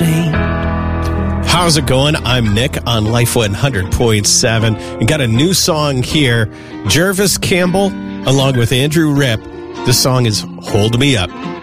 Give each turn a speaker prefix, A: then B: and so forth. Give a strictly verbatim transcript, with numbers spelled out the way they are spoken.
A: ashamed.
B: How's it going? I'm Nick on Life one hundred point seven. And got a new song here. Jervis Campbell, along with Andrew Ripp. The song is Hold Me Up.